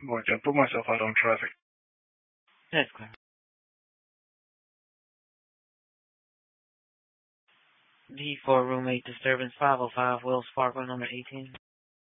Going to put myself out on traffic. That's clear. D4 roommate disturbance 505 Wells Fargo number 18.